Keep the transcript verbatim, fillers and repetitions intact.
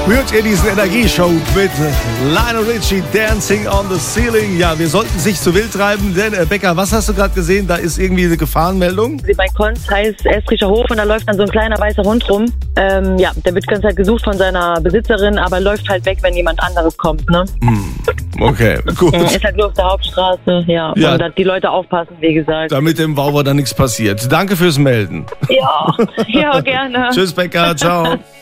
Spürt ihr diesen Energieshow mit Lionel Richie, Dancing on the Ceiling? Ja, wir sollten es nicht zu wild treiben, denn äh, Becker, was hast du gerade gesehen? Da ist irgendwie eine Gefahrenmeldung. Bei Konz heißt Estricher Hof und da läuft dann so ein kleiner weißer Hund rum. Ähm, ja, der wird die ganze Zeit gesucht von seiner Besitzerin, aber läuft halt weg, wenn jemand anderes kommt, ne? Hm. Okay, gut. Ist halt nur auf der Hauptstraße, ja. Ja. Und dass die Leute aufpassen, wie gesagt. Damit dem Wauwer da nichts passiert. Danke fürs Melden. Ja, ja, gerne. Tschüss, Becker, ciao.